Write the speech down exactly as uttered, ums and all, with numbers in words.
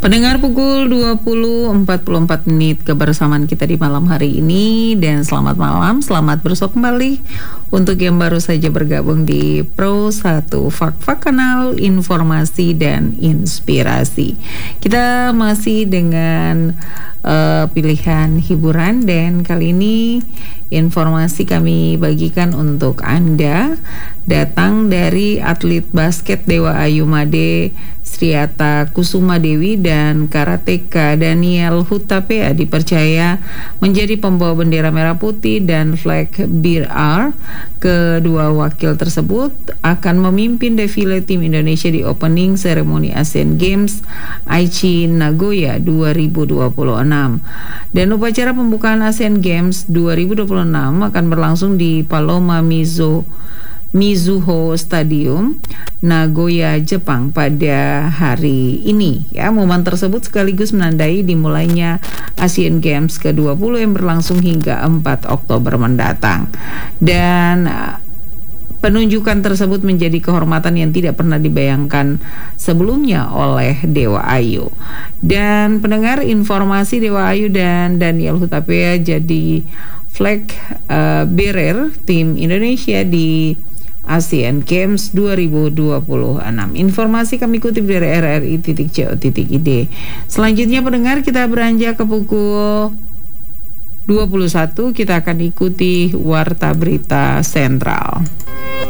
Pendengar, pukul dua puluh empat puluh empat menit kebersamaan kita di malam hari ini. Dan selamat malam, selamat bersua kembali untuk yang baru saja bergabung di Pro satu Fak-Fak, kanal informasi dan inspirasi. Kita masih dengan uh, pilihan hiburan, dan kali ini informasi kami bagikan untuk Anda datang dari atlet basket Dewa Ayu Made Sriata Kusuma Dewi dan karateka Daniel Hutapea dipercaya menjadi pembawa bendera merah putih dan flag B R. Kedua wakil tersebut akan memimpin defile tim Indonesia di opening ceremony Asian Games Aichi Nagoya dua ribu dua puluh enam. Dan upacara pembukaan Asian Games dua ribu dua puluh enam akan berlangsung di Paloma Mizo Mizuho Stadium, Nagoya, Jepang pada hari ini. Ya, momen tersebut sekaligus menandai dimulainya Asian Games ke dua puluh yang berlangsung hingga empat Oktober mendatang. Dan penunjukan tersebut menjadi kehormatan yang tidak pernah dibayangkan sebelumnya oleh Dewa Ayu. Dan pendengar, informasi Dewa Ayu dan Daniel Hutapea jadi flag uh, bearer tim Indonesia di Asian Games dua ribu dua puluh enam. Informasi kami kutip dari r r i titik co titik i d. Selanjutnya pendengar, kita beranjak ke pukul dua puluh satu. Kita akan ikuti Warta Berita Sentral.